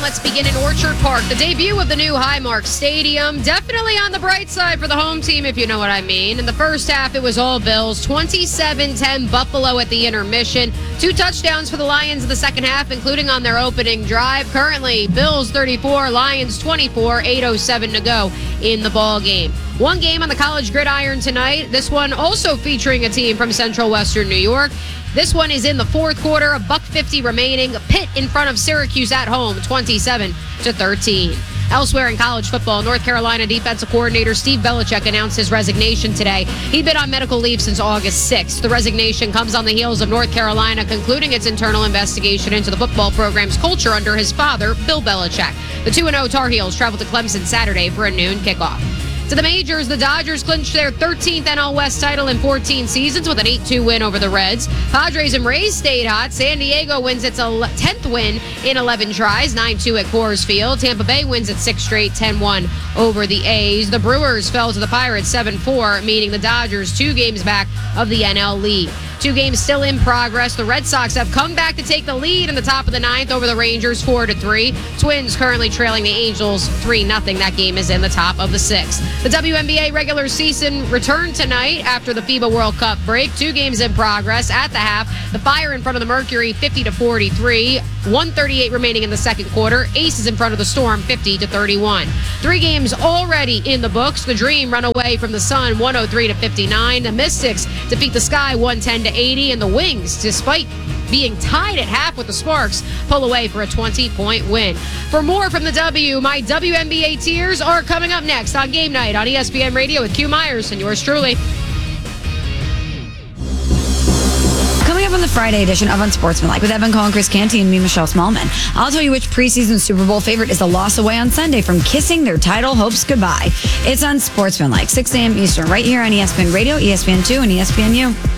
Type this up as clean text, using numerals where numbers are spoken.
let's begin in Orchard Park. The debut of the new Highmark Stadium. Definitely on the bright side for the home team, if you know what I mean. In the first half, it was all Bills. 27-10 Buffalo at the intermission. 2 touchdowns for the Lions in the second half, including on their opening drive. Currently, Bills 34, Lions 24, 8:07 to go in the ball game. One game on the college gridiron tonight. This one also featuring a team from Central Western New York. This one is in the fourth quarter, $1:50 remaining. Pitt in front of Syracuse at home, 27-13. Elsewhere in college football, North Carolina defensive coordinator Steve Belichick announced his resignation today. He'd been on medical leave since August 6th. The resignation comes on the heels of North Carolina concluding its internal investigation into the football program's culture under his father, Bill Belichick. The 2-0 Tar Heels travel to Clemson Saturday for a noon kickoff. To the majors, the Dodgers clinched their 13th NL West title in 14 seasons with an 8-2 win over the Reds. Padres and Rays stayed hot. San Diego wins its 10th win in 11 tries, 9-2 at Coors Field. Tampa Bay wins its 6th straight, 10-1 over the A's. The Brewers fell to the Pirates 7-4, meaning the Dodgers 2 games back of the NL lead. 2 games still in progress. The Red Sox have come back to take the lead in the top of the 9th over the Rangers 4-3. Twins currently trailing the Angels 3-0. That game is in the top of the 6th. The WNBA regular season returned tonight after the FIBA World Cup break. 2 games in progress. At the half, the Fire in front of the Mercury 50-43. 1:38 remaining in the second quarter. Aces in front of the Storm 50-31. 3 games already in the books. The Dream run away from the Sun 103-59. The Mystics defeat the Sky 110-80. And the Wings, despite being tied at half with the Sparks, pull away for a 20-point win. For more from the W, my WNBA tears are coming up next on Game Night on ESPN Radio with Q Myers and yours truly. Coming up on the Friday edition of Unsportsmanlike with Evan Cole and Chris Canty and me, Michelle Smallman. I'll tell you which preseason Super Bowl favorite is a loss away on Sunday from kissing their title hopes goodbye. It's Unsportsmanlike, 6 a.m. Eastern, right here on ESPN Radio, ESPN2, and ESPNU.